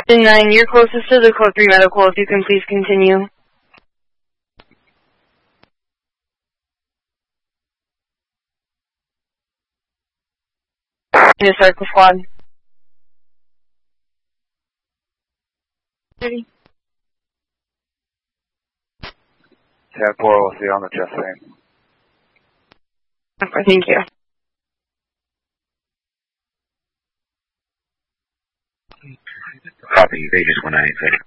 Captain 9, you're closest to the Code 3 medical. If you can please continue. Yes, Circle Squad. Ready? 10-4 will see on the chest vein. Okay, thank you. Copy, Vegas 198.